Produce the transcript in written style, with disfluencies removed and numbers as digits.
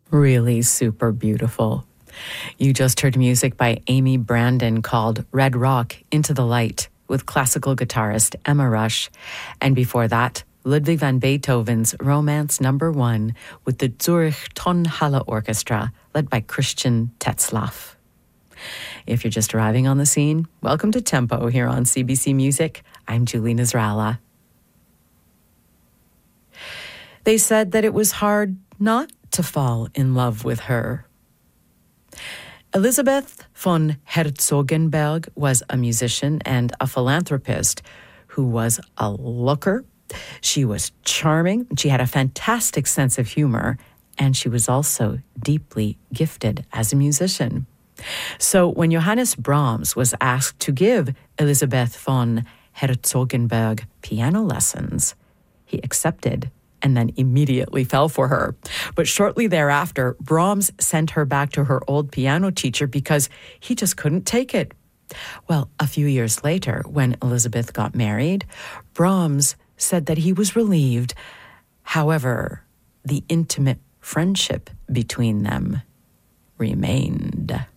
Really super beautiful. You just heard music by Amy Brandon called Red Rock Into the Light with classical guitarist Emma Rush. And before that, Ludwig van Beethoven's Romance No. 1 with the Zurich Tonhalle Orchestra led by Christian Tetzlaff. If you're just arriving on the scene, welcome to Tempo here on CBC Music. I'm Julie Nasrallah. They said that it was hard not to fall in love with her. Elisabeth von Herzogenberg was a musician and a philanthropist who was a looker. She was charming, she had a fantastic sense of humor, and she was also deeply gifted as a musician. So when Johannes Brahms was asked to give Elisabeth von Herzogenberg piano lessons, he accepted and then immediately fell for her. But shortly thereafter, Brahms sent her back to her old piano teacher because he just couldn't take it. Well, a few years later, when Elizabeth got married, Brahms said that he was relieved. However, the intimate friendship between them remained.